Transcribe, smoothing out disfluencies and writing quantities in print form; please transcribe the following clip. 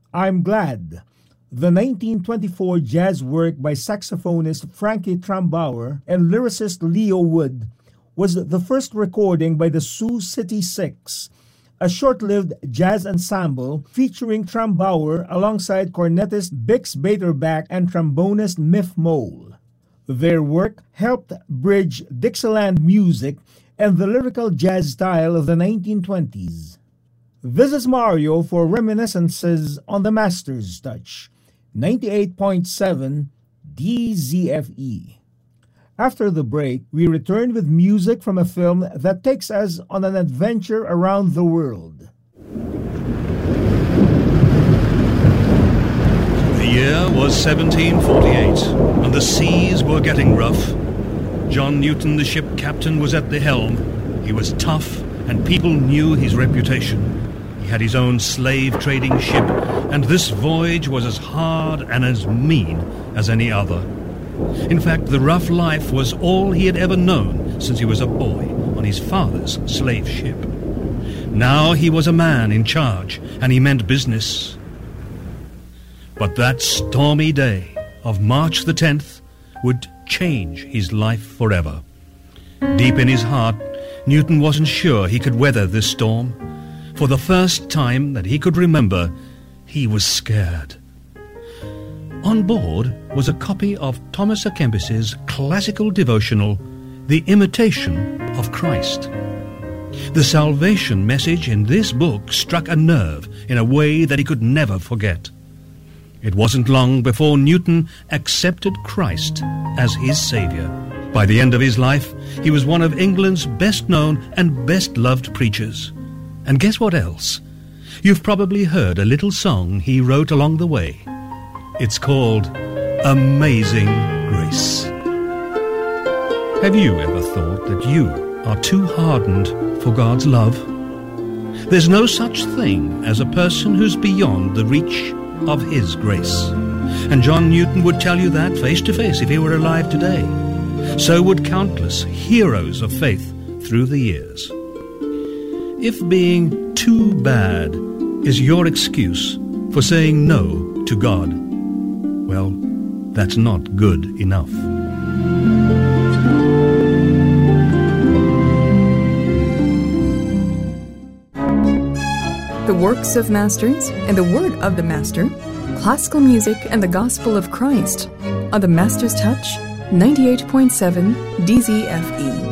I'm Glad, the 1924 jazz work by saxophonist Frankie Trumbauer and lyricist Leo Wood, was the first recording by the Sioux City Six, a short-lived jazz ensemble featuring Trumbauer alongside cornetist Bix Beiderbecke and trombonist Miff Mole. Their work helped bridge Dixieland music and the lyrical jazz style of the 1920s. This is Mario for Reminiscences on the Master's Touch, 98.7 DZFE. After the break, we return with music from a film that takes us on an adventure around the world. The year was 1748, and the seas were getting rough. John Newton, the ship captain, was at the helm. He was tough, and people knew his reputation. He had his own slave-trading ship, and this voyage was as hard and as mean as any other. In fact, the rough life was all he had ever known since he was a boy on his father's slave ship. Now he was a man in charge, and he meant business. But that stormy day of March the 10th would change his life forever. Deep in his heart, Newton wasn't sure he could weather this storm. For the first time that he could remember, he was scared. On board was a copy of Thomas à Kempis's classical devotional, The Imitation of Christ. The salvation message in this book struck a nerve in a way that he could never forget. It wasn't long before Newton accepted Christ as his Savior. By the end of his life, he was one of England's best-known and best-loved preachers. And guess what else? You've probably heard a little song he wrote along the way. It's called Amazing Grace. Have you ever thought that you are too hardened for God's love? There's no such thing as a person who's beyond the reach of His grace. And John Newton would tell you that face to face if he were alive today. So would countless heroes of faith through the years. If being too bad is your excuse for saying no to God, well, that's not good enough. The works of masters and the word of the master, classical music and the gospel of Christ on the Master's Touch, 98.7 DZFE.